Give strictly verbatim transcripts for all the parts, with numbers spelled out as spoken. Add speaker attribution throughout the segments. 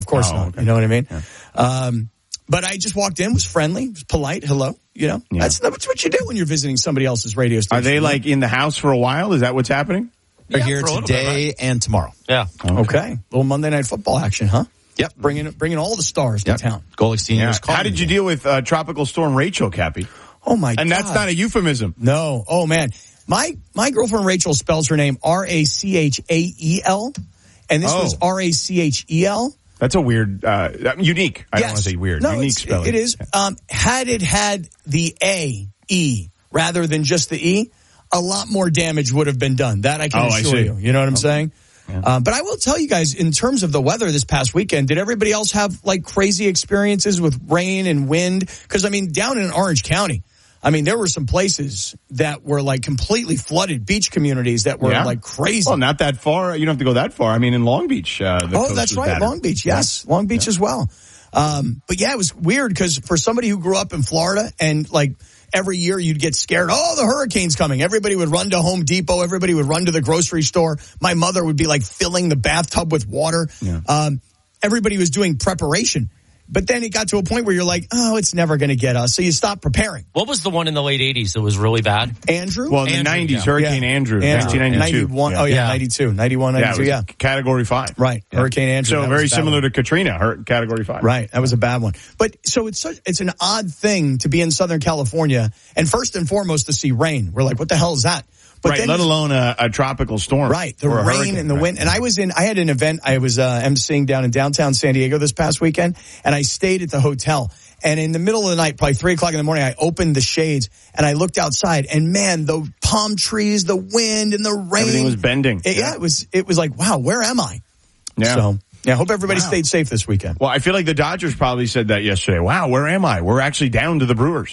Speaker 1: course
Speaker 2: Oh,
Speaker 1: not.
Speaker 2: okay.
Speaker 1: You know what I mean?
Speaker 2: Yeah.
Speaker 1: Um, but I just walked in, was friendly, was polite, hello. You know,
Speaker 2: Yeah.
Speaker 1: that's, that's what you do when you're visiting somebody else's radio station.
Speaker 2: Are they like in the house for a while? Is that what's happening?
Speaker 3: They're
Speaker 4: Yeah,
Speaker 3: here
Speaker 4: for a little
Speaker 3: today
Speaker 4: bit,
Speaker 3: and tomorrow.
Speaker 4: Yeah.
Speaker 1: okay? Little Monday Night Football action, huh?
Speaker 3: Yep.
Speaker 1: Bringing bringing all the stars
Speaker 3: Yep.
Speaker 1: to town.
Speaker 3: Golick Senior's
Speaker 2: Yeah.
Speaker 3: calling
Speaker 2: How did you
Speaker 3: today.
Speaker 2: deal with uh, Tropical Storm Rachel, Cappy?
Speaker 1: Oh my god!
Speaker 2: And that's not a euphemism.
Speaker 1: No. Oh man, my my girlfriend Rachel spells her name R A C H A E L, and this
Speaker 2: Oh.
Speaker 1: was R A C H E L.
Speaker 2: That's a weird, uh, unique. I
Speaker 1: Yes.
Speaker 2: don't want to say weird.
Speaker 1: No,
Speaker 2: unique
Speaker 1: it's-
Speaker 2: spelling.
Speaker 1: it is. Um, had it had the A E rather than just the E, a lot more damage would have been done. That I can
Speaker 2: Oh, I
Speaker 1: assure
Speaker 2: see.
Speaker 1: you. You know what I'm saying?
Speaker 2: Yeah.
Speaker 1: Um, but I will tell you guys, in terms of the weather this past weekend, did everybody else have like crazy experiences with rain and wind? Because I mean, down in Orange County, I mean, there were some places that were like completely flooded, beach communities that were
Speaker 2: Yeah.
Speaker 1: like crazy.
Speaker 2: Well, not that far. You don't have to go that far. I mean, in Long Beach. Uh, the
Speaker 1: Oh,
Speaker 2: coast
Speaker 1: that's
Speaker 2: was
Speaker 1: right.
Speaker 2: battered.
Speaker 1: Long Beach. Yes. Long Beach as well. Um, but yeah, it was weird because for somebody who grew up in Florida and like every year you'd get scared. Oh, the hurricane's coming. Everybody would run to Home Depot. Everybody would run to the grocery store. My mother would be like filling the bathtub with water.
Speaker 2: Yeah.
Speaker 1: Um, everybody was doing preparation. But then it got to a point where you're like, oh, it's never going to get us. So you stop preparing.
Speaker 4: What was the one in the late eighties that was really bad?
Speaker 1: Andrew?
Speaker 2: Well, in the
Speaker 4: Andrew,
Speaker 2: nineties,
Speaker 4: yeah.
Speaker 2: Hurricane
Speaker 1: Yeah.
Speaker 2: Andrew,
Speaker 1: Andrew.
Speaker 2: nineteen ninety-two.
Speaker 1: ninety-one.
Speaker 2: Yeah.
Speaker 1: Oh, yeah,
Speaker 4: Yeah.
Speaker 1: ninety-two. ninety-one,
Speaker 2: Yeah, it
Speaker 1: ninety-two,
Speaker 2: was
Speaker 1: yeah.
Speaker 2: Category five.
Speaker 1: Right.
Speaker 2: Yeah.
Speaker 1: Hurricane Andrew.
Speaker 2: So
Speaker 1: that
Speaker 2: very
Speaker 1: was a bad
Speaker 2: similar
Speaker 1: one.
Speaker 2: to Katrina, her Category five.
Speaker 1: Right. That was a bad one. But so it's such, it's an odd thing to be in Southern California and first and foremost to see rain. We're like, what the hell is that? But
Speaker 2: right,
Speaker 1: then
Speaker 2: let
Speaker 1: you-
Speaker 2: alone a, a tropical storm.
Speaker 1: Right. The
Speaker 2: or a
Speaker 1: rain
Speaker 2: hurricane.
Speaker 1: and the
Speaker 2: Right.
Speaker 1: wind. And I was in, I had an event I was uh, emceeing down in downtown San Diego this past weekend, and I stayed at the hotel. And in the middle of the night, probably three o'clock in the morning, I opened the shades and I looked outside, and man, the palm trees, the wind and the rain.
Speaker 2: Everything was bending.
Speaker 1: It- yeah, it was, it was like, wow, where am I?
Speaker 2: Yeah.
Speaker 1: So, yeah, I hope everybody
Speaker 2: Wow.
Speaker 1: stayed safe this weekend.
Speaker 2: Well, I feel like the Dodgers probably said that yesterday. Wow, where am I? We're actually down to the Brewers.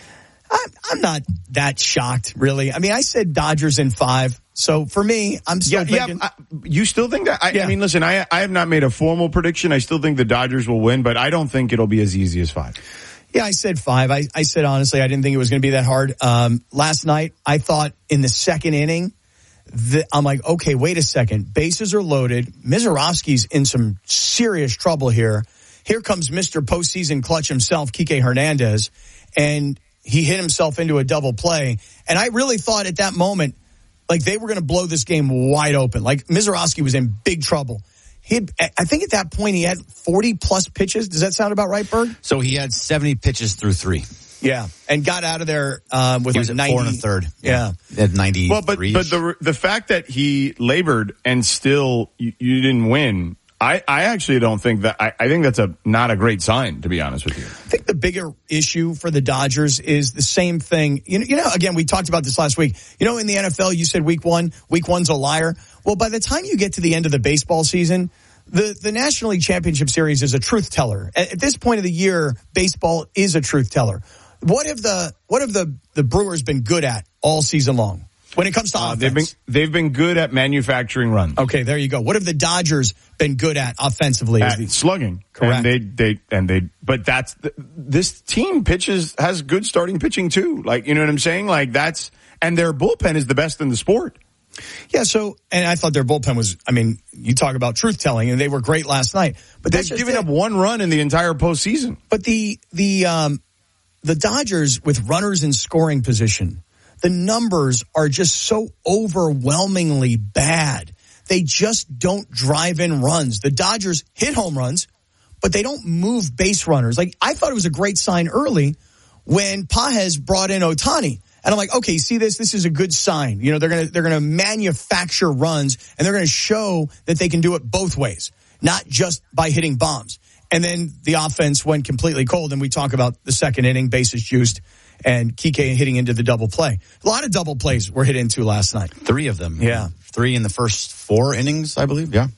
Speaker 1: I'm, I'm not that shocked, really. I mean, I said Dodgers in five. So for me, I'm still
Speaker 2: Yeah,
Speaker 1: thinking.
Speaker 2: yeah. I, you still think that? I,
Speaker 1: Yeah.
Speaker 2: I mean, listen, I I have not made a formal prediction. I still think the Dodgers will win, but I don't think it'll be as easy as five.
Speaker 1: Yeah, I said five. I, I said honestly, I didn't think it was going to be that hard. Um, last night, I thought in the second inning, that I'm like, okay, wait a second. Bases are loaded. Mizerovsky's in some serious trouble here. Here comes Mister Postseason Clutch himself, Kike Hernandez, and he hit himself into a double play. And I really thought at that moment, like they were going to blow this game wide open. Like Mizerovsky was in big trouble. He had, I think at that point he had forty plus pitches. Does that sound about right, Berg?
Speaker 3: So he had seventy pitches through three.
Speaker 1: Yeah, and got out of there um, with
Speaker 3: He was
Speaker 1: like
Speaker 3: at
Speaker 1: ninety.
Speaker 3: four and a third.
Speaker 1: Yeah.
Speaker 3: He had ninety-three.
Speaker 2: Well, but but the the fact that he labored and still you, you didn't win, I, I actually don't think that. I, I think that's a not a great sign, to be honest with you.
Speaker 1: I think the bigger issue for the Dodgers is the same thing. You know, you know, again, we talked about this last week. You know, in the N F L, you said week one, week one's a liar. Well, by the time you get to the end of the baseball season, the, the National League Championship Series is a truth teller. At, at this point of the year, baseball is a truth teller. What have the what have the, the Brewers been good at all season long when it comes to
Speaker 2: Uh,
Speaker 1: offense?
Speaker 2: they've been they've been good at manufacturing runs.
Speaker 1: Okay, there you go. What have the Dodgers been good at offensively?
Speaker 2: At slugging,
Speaker 1: Correct.
Speaker 2: And they, they, and they, but that's this team pitches has good starting pitching too. Like, you know what I'm saying? Like that's, and their bullpen is the best in the sport.
Speaker 1: Yeah. So, and I thought their bullpen was. I mean, you talk about truth telling, and they were great last night. But
Speaker 2: They've
Speaker 1: that's just
Speaker 2: given
Speaker 1: it.
Speaker 2: up one run in the entire postseason.
Speaker 1: But the the um the Dodgers with runners in scoring position, the numbers are just so overwhelmingly bad. They just don't drive in runs. The Dodgers hit home runs, but they don't move base runners. Like, I thought it was a great sign early when Pajes brought in Ohtani. And I'm like, okay, you see this? This is a good sign. You know, they're going to, they're going to manufacture runs, and they're going to show that they can do it both ways, not just by hitting bombs. And then the offense went completely cold, and we talk about the second inning, bases juiced, and Kike hitting into the double play. A lot of double plays were hit into last night.
Speaker 3: Three of them.
Speaker 1: Yeah.
Speaker 3: Three in the first four innings, I believe. Yeah.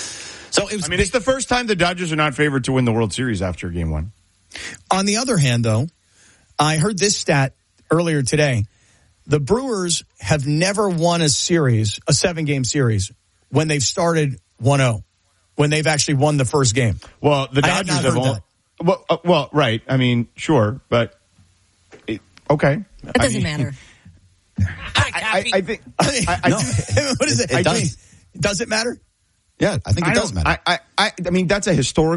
Speaker 3: So it was.
Speaker 2: I mean, it's the first time the Dodgers are not favored to win the World Series after game one.
Speaker 1: On the other hand, though, I heard this stat earlier today. The Brewers have never won a series, a seven-game series, when they've started one oh, when they've actually won the first game.
Speaker 2: Well, the
Speaker 1: I have
Speaker 2: Dodgers
Speaker 1: not
Speaker 2: have
Speaker 1: heard
Speaker 2: all,
Speaker 1: that.
Speaker 2: well, uh, well, right. I mean, sure, but it, okay.
Speaker 5: It doesn't matter.
Speaker 2: I, I, I think.
Speaker 1: I mean,
Speaker 2: I, I,
Speaker 1: no, what is it?
Speaker 3: It
Speaker 1: I
Speaker 3: does.
Speaker 1: mean, does it matter?
Speaker 3: Yeah, I think it
Speaker 2: I
Speaker 3: does
Speaker 2: don't-
Speaker 3: matter.
Speaker 2: I, I, I, I mean, that's a historical.